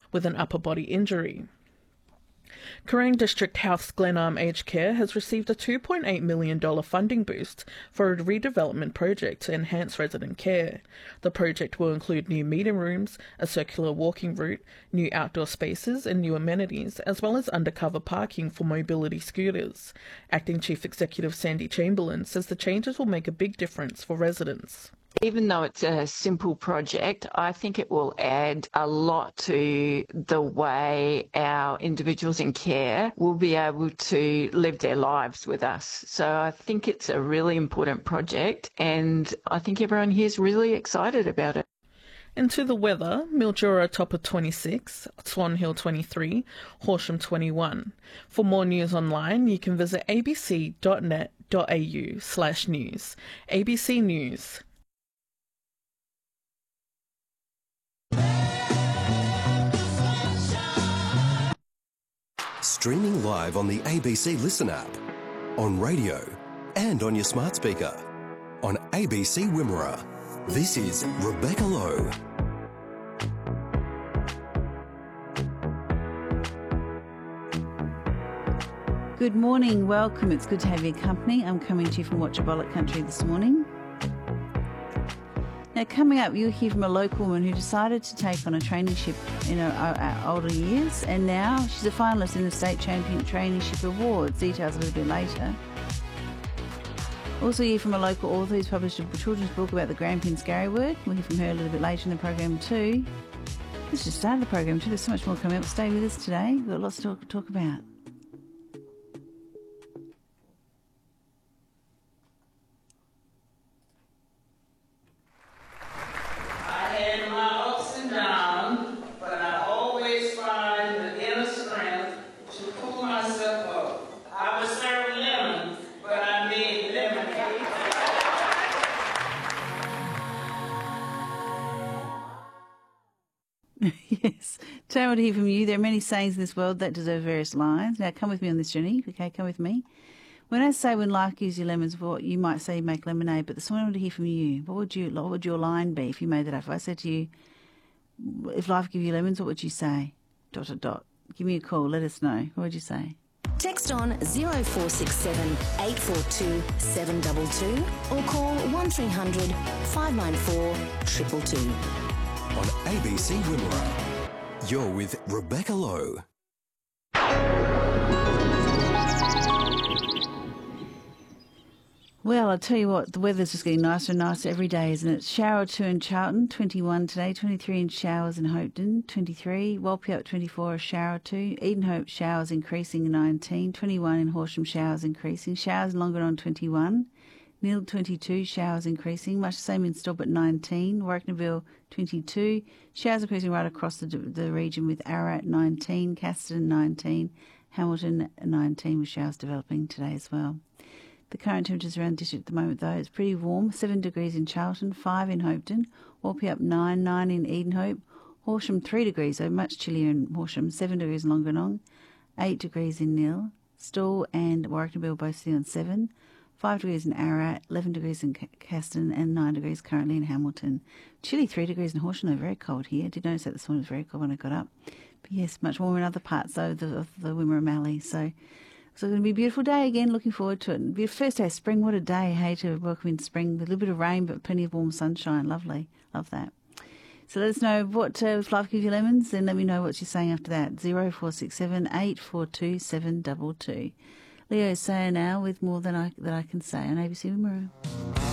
with an upper body injury. Kerrang District Health's Glenarm Aged Care has received a $2.8 million funding boost for a redevelopment project to enhance resident care. The project will include new meeting rooms, a circular walking route, new outdoor spaces and new amenities, as well as undercover parking for mobility scooters. Acting Chief Executive Sandy Chamberlain says the changes will make a big difference for residents. Even though it's a simple project, I think it will add a lot to the way our individuals in care will be able to live their lives with us. So I think it's a really important project, and I think everyone here is really excited about it. Into the weather, Mildura top of 26, Swan Hill 23, Horsham 21. For more news online, you can visit abc.net.au/news. ABC News. Streaming live on the ABC Listen app, on radio and on your smart speaker. On ABC Wimmera, this is Rebecca Lowe. Good morning, welcome. It's good to have your company. I'm coming to you from Watchabolla Country this morning. Now, coming up, you'll hear from a local woman who decided to take on a traineeship in her older years, and now she's a finalist in the State Champion Traineeship Awards. Details a little bit later. Also hear from a local author who's published a children's book about the Grampian Scary Word. We'll hear from her a little bit later in the program too. Let's just start the program too. There's so much more coming up. Stay with us today. We've got lots to talk about. Yes. Today I want to hear from you. There are many sayings in this world that deserve various lines. Now come with me on this journey. Okay, come with me. When I say when life gives you lemons, what you might say make lemonade, but this morning I want to hear from you. What would your line be if you made that up? If I said to you, if life gave you lemons, what would you say? ... Give me a call. Let us know. What would you say? Text on 0467 842 722 or call 1300 594 222. On ABC Wimmera, you're with Rebecca Lowe. Well, I'll tell you what, the weather's just getting nicer and nicer every day, isn't it? Shower 2 in Charlton, 21 today, 23 in showers in Hopetoun, 23, Walpurgis 24, a shower 2, Edenhope showers increasing 19, 21 in Horsham showers increasing, showers in Longanon 21, Neil 22, showers increasing, much the same in Stobart 19, Warracknabeal 22, showers increasing right across the region with Ararat 19, Casterton 19, Hamilton 19 with showers developing today as well. The current temperatures around the district at the moment, though, it's pretty warm. 7 degrees in Charlton, 5 in Hopetoun, Walpurgis 9, 9 in Edenhope, Horsham 3 degrees, so much chillier in Horsham, 7 degrees in Longanong, 8 degrees in Nil, Stawell and Warracknabeal both sitting on 7, 5 degrees in Ararat, 11 degrees in Casterton and 9 degrees currently in Hamilton. Chilly 3 degrees in Horsham, though, very cold here. I did notice that this morning, it was very cold when I got up. But yes, much warmer in other parts, though, of the Wimmera Mallee, so it's going to be a beautiful day again. Looking forward to it. It'll be the first day of spring. What a day, hey, to welcome in spring with a little bit of rain but plenty of warm sunshine. Lovely. Love that. So let us know what if life gives you lemons, then let me know what you're saying after that. 0467 842 722. Leo Sayer now with More Than I Can Say on ABC Wimmera.